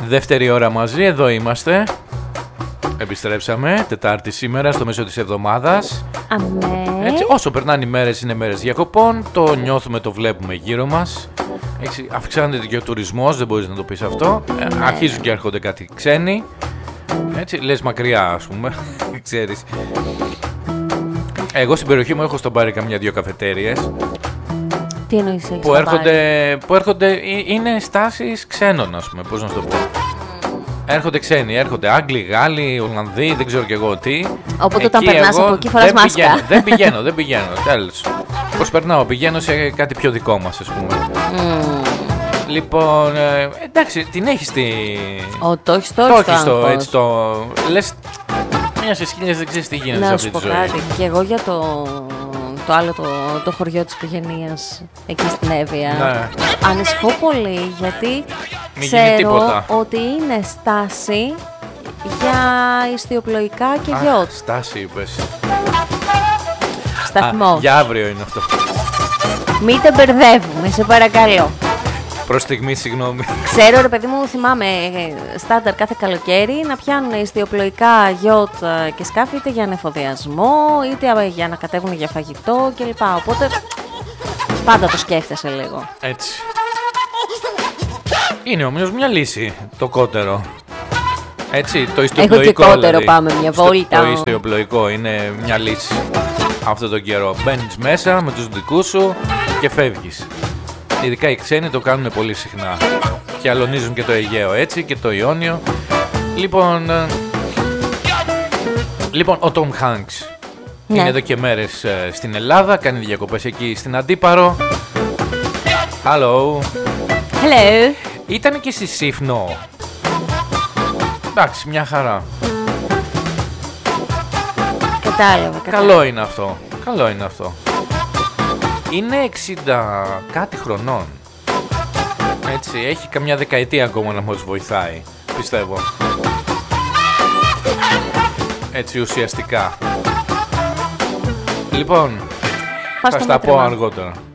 Δεύτερη ώρα μαζί, εδώ είμαστε. Επιστρέψαμε, Τετάρτη σήμερα, στο μέσο της εβδομάδας. Αμέ. Έτσι, όσο περνάνε οι μέρες, είναι μέρες διακοπών. Το νιώθουμε, το βλέπουμε γύρω μας. Έτσι, αυξάνεται και ο τουρισμός, δεν μπορείς να το πεις αυτό. Αρχίζουν και έρχονται κάτι ξένοι. Έτσι, λες μακριά, ας πούμε. Ξέρεις. Εγώ στην περιοχή μου έχω στον πάρει καμιά-δυο καφετέριες. Τι εννοείς έχεις Που έρχονται, είναι στάσεις ξένων, ας πούμε, πώς να σου το πω. Έρχονται ξένοι, έρχονται Άγγλοι, Γάλλοι, Ολλανδοί, δεν ξέρω κι εγώ τι. Οπότε όταν περνάς από εκεί φοράς μάσκα. Δεν πηγαίνω, τέλος. Πώς περνάω, πηγαίνω σε κάτι πιο δικό μας, ας πούμε. Λοιπόν, εντάξει, την έχεις τη... Το έχεις το έτσι το... Λες, μια στις χίλιες δεν ξέρεις τι γίνεται σε αυτή τη ζωή. Να σου πω κάτι, και εγώ για το άλλο το χωριό της οικογένειας εκεί στην Εύβοια. Ναι. Ανησυχώ πολύ γιατί ξέρω ότι είναι στάση για ιστιοπλοϊκά και γιότ. Στάση είπες. Σταθμό. Για αύριο είναι αυτό. Μην τα μπερδεύουμε, σε παρακαλώ. Προς στιγμή, συγγνώμη. Ξέρω, ρε παιδί μου, θυμάμαι στάνταρ κάθε καλοκαίρι να πιάνουν ιστιοπλοϊκά γιότ και σκάφη είτε για ανεφοδιασμό είτε για να κατέβουν για φαγητό κλπ. Οπότε πάντα το σκέφτεσαι λίγο. Έτσι. Είναι όμως μια λύση το κότερο. Έτσι, το ιστιοπλοϊκό. Έχω και κότερο, δηλαδή. πάμε μια βόλτα. Το ιστιοπλοϊκό είναι μια λύση αυτό το καιρό. Μπαίνεις μέσα με τους δικούς σου και φεύγεις. Ειδικά οι ξένοι το κάνουν πολύ συχνά. Και αλωνίζουν και το Αιγαίο έτσι και το Ιόνιο. Λοιπόν, ο Tom Hanks είναι εδώ και μέρες στην Ελλάδα. Κάνει διακοπές εκεί στην Αντίπαρο. Hello. Ήταν και στη Σύφνο. Εντάξει, μια χαρά. Κατάλαβα. Καλό είναι αυτό. Είναι 60 κάτι χρονών. Έτσι, έχει καμιά δεκαετία ακόμα να μας βοηθάει, πιστεύω. Έτσι, ουσιαστικά. Λοιπόν, θα στα πω αργότερα.